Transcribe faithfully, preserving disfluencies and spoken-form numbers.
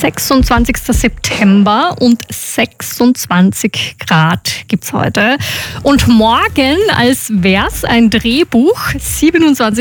sechsundzwanzigster September und sechsundzwanzig Grad gibt's heute. Und morgen, als wär's ein Drehbuch, siebenundzwanzigster